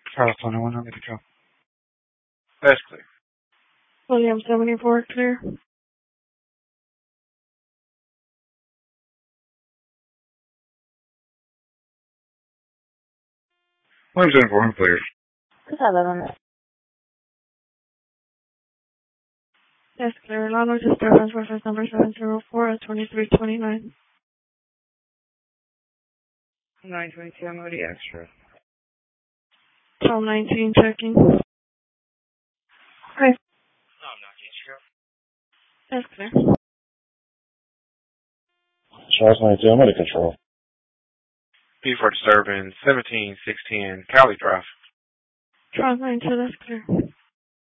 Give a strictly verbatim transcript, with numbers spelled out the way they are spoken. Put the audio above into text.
California, one hundred to go. That's clear. William seventy-four, clear. William seventy-four, I'm clear. eleven. That's clear. Lano disturbance, reference number seven zero four at twenty-three twenty-nine. nine twenty-two, I'm already extra. twelve nineteen, checking. Hi. No, I'm not getting sure. That's clear. Charles ninety-two, I'm under control. B for disturbance, seventeen six ten, Cali Drive. Charles ninety-two, that's clear.